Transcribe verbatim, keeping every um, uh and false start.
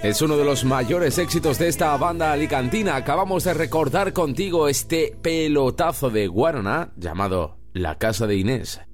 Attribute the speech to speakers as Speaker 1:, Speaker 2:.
Speaker 1: Es uno de los mayores éxitos de esta banda alicantina. Acabamos de recordar contigo este pelotazo de Guaraná llamado La Casa de Inés.